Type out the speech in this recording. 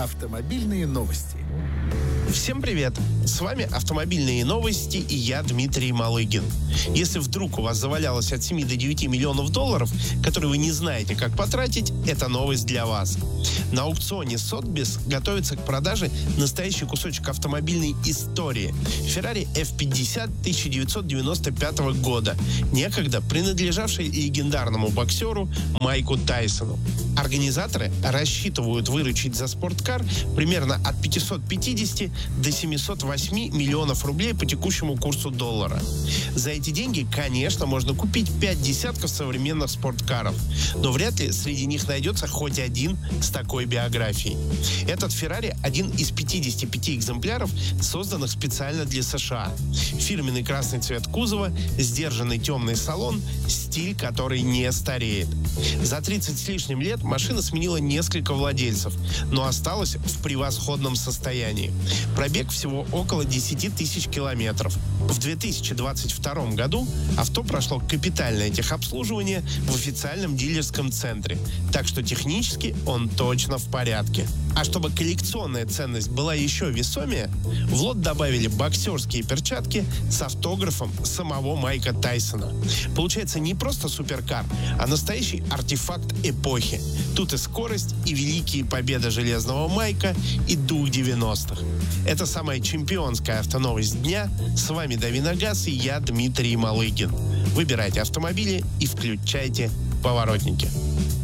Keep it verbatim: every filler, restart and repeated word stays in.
Автомобильные новости. Всем привет! С вами «Автомобильные новости» и я, Дмитрий Малыгин. Если вдруг у вас завалялось от семи до девяти миллионов долларов, которые вы не знаете, как потратить, это новость для вас. На аукционе Сотбис готовится к продаже настоящий кусочек автомобильной истории – Ferrari эф пятьдесят тысяча девятьсот девяносто пятого года, некогда принадлежавший легендарному боксеру Майку Тайсону. Организаторы рассчитывают выручить за спорткар примерно от пятисот пятидесяти до семисот восьми миллионов рублей по текущему курсу доллара. За эти деньги, конечно, можно купить пять десятков современных спорткаров, но вряд ли среди них найдется хоть один с такой биографией. Этот Ferrari один из пятидесяти пяти экземпляров, созданных специально для США. Фирменный красный цвет кузова, сдержанный темный салон, стиль, который не стареет. За тридцать с лишним лет машина сменила несколько владельцев, но осталась в превосходном состоянии. Пробег всего около десяти тысяч километров. В две тысячи двадцать втором году авто прошло капитальное техобслуживание в официальном дилерском центре, так что технически он точно в порядке. А чтобы коллекционная ценность была еще весомее, в лот добавили боксерские перчатки с автографом самого Майка Тайсона. Получается не просто суперкар, а настоящий артефакт эпохи. Тут и скорость, и великие победы Железного Майка, и дух девяностых. Это самая чемпионская автоновость дня. С вами Дави на газ и я, Дмитрий Малыгин. Выбирайте автомобили и включайте поворотники.